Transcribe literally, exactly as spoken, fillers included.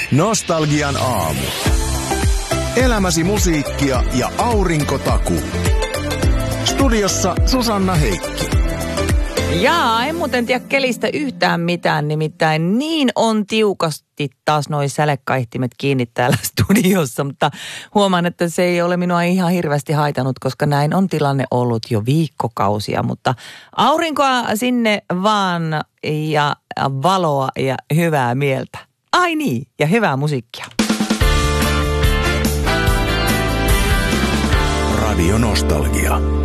Nostalgian aamu. Elämäsi musiikkia ja aurinkotakuu. Studiossa Susanna Heikki. Jaa, en muuten tiedä kelistä yhtään mitään, nimittäin niin on tiukasti taas noi sälekaihtimet kiinni täällä studiossa, mutta huomaan, että se ei ole minua ihan hirveästi haitanut, koska näin on tilanne ollut jo viikkokausia, mutta aurinkoa sinne vaan ja valoa ja hyvää mieltä. Ai niin, ja hyvää musiikkia. Radio Nostalgia.